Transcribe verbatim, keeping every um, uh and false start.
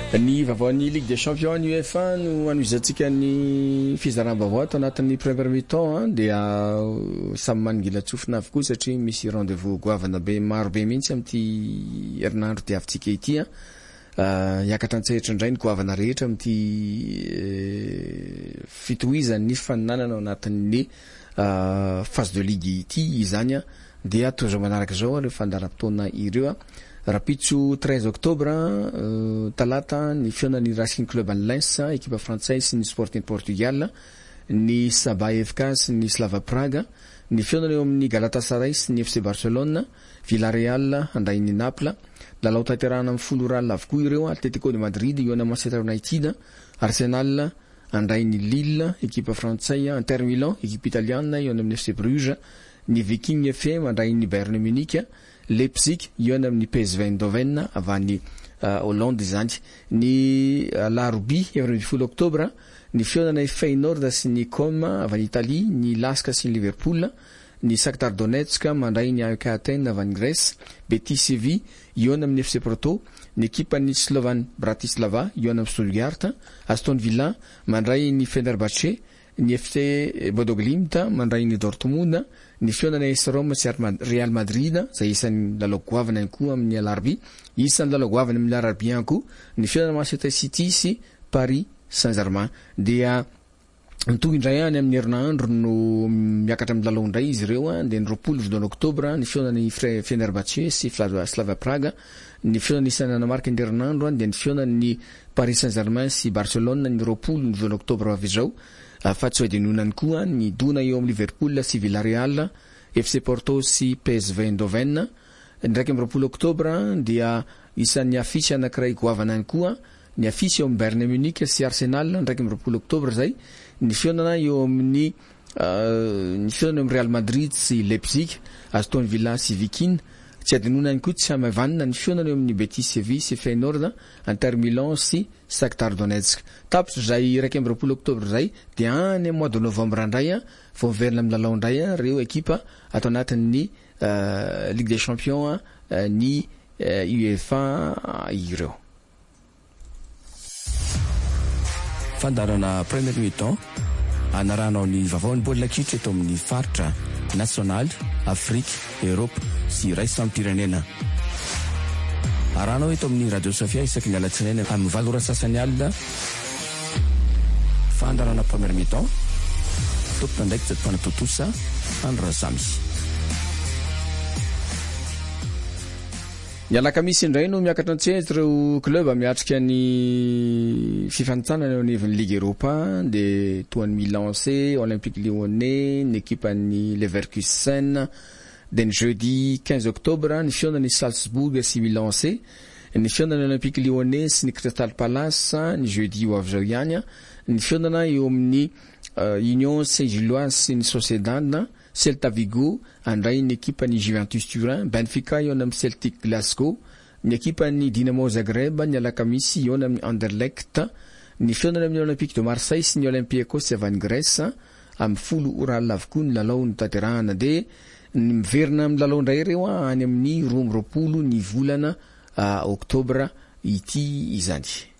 Ny vaovao-ny Ligue des Champions ny UEFA no anoizantsika ny fizaram-baovao ato anatin'ny premier mi-temps dia samy mangilatsofina avokoa satria misy rendez-vous goavana be maro be mihitsy amty herinandro diavintsika ity hiakatra an-tsehatra indray ny goavana rehetra amty fitohizan'ny faninanana ao anatin'ny phase de ligue ity izany dia toza manaraka zao ireo fandaram-potoana ireo Rapitsu treize octobre uh, talata ny fionan'ny Racing Club an'i Lens équipe française sy ny Sporting Portugal ny Saba F K sy ny Slava Praga ny fionana eo amin'ny Galatasaray sy ny F C Barcelone Villarreal andray ny Naples lalao tanterahana amin'ny folo ralina avokoa ireo Atletico de Madrid eo amin'ny Manchester United Arsenal andray ny Lille équipe française Inter Milan équipe italienne eo amin'ny F C Bruges ny Viking F M andray ny Bayern Munich Leipzig eo amin'ny P S V Eindhoven avy any uh, Hollande izany ny uh, Larby efatra folo octobre ny fionana Feyenoord sy ny Com avy any Italie ny Lask sy ny Liverpool ny Shakhtar Donetsk mandray ny A E K Athènes avy any Grèce Betis Séville eo amin'ny F C Porto ny équipe ny Slovan Bratislava eo amin'ny Stuttgart Aston Villa mandray ny Fenerbahçe ny F C Bodo Glimt mandray ny Dortmund ny fionana A S Roma sy Real Madrid zay isan'ny lalao goavana ihany koa amin'ny Alarby isan'ny lalao goavana amin'ny Alarby ihany koa ny fionana Manchester City sy Paris Saint-Germain dia mitohy indray any amin'ny herinandro no miakatra amin'ny lalao indray izy ireo dia ny roapolo volana octobre ny fionana ny Fenerbahçe sy Slava Praga ny fionana isan'ny Danemarka ny herinandro dia ny fionana ny Paris Saint-Germain sy Barcelone ny roapolo volana octobre avy izao fa tsy hoedinonany koa ny dona eo amin'ny Liverpool sy Villarreal F C Porto sy P S V Eindhoven ndraiky amin'ny roapolo octobre dia isan'ny afisy anankiray goavana ihany koa ny afisy eo amin'ny Bayern Munich sy Arsenal ndraiky amin'ny roapolo octobre zay ny fionana eo amin'ny ny fionana amin'ny Real Madrid sy Leipzig Aston Villa sy Viking tsy adinonany koa tsy amavanina ny fionana eo amin'ny Betis Séville sy Feyenoord Inter Milan sy Shakhtar Donetsk tapitra zay raiky amin'ny roapolo octobre zay dia any mois de novembre indray vao miverina amin'ny lalao indray ireo ekipa ato anatin'ny Ligue des Champions ny UEFA ireo fandarana premier mi-temps anaranao ny vaovao ny baolina kitra eto amin'ny faritra national Afrique Europe sy ray sampirenena aranao eto amin'ny Radio Sofia isaky ny alatsinainy amin'ny valo ora sasany alina fandarana premier mi-temps tompona ndraiky zato fanatotosa andrazamy ny alakamisy indray no miakatra an-tsehatra ireo club miatrika ny fifanitsanana eo anivon'ny Ligue Europa dia toa ny Milan C Olympique Lyonnais ny équipe ny Leverkusen dia ny jeudi quinze octobre ny fionana ny Salzbourg sy Milan C ny fionana ny Olympique Lyonnais sy ny Crystal Palace ny jeudi io avy zao ihany ny fionana eo amin'ny uh, Union Saint-Gilloise sy ny Sociedad Celta Vigo andray ny équipe ny Juventus Turin Benfica eo amin'ny Celtic Glasgow ny équipe ny Dynamo Zagreb ny alakamisy eo amin'ny Anderlecht ny fionana amin'ny Olympique de Marseille sy ny Olympiakos avy any Grèce amin'ny folo oralina avokoa ny lalao ny tanterahana dia ny miverina amin'ny lalao indray ireo any amin'ny roa amby roapolo ny volana uh, octobre ity izany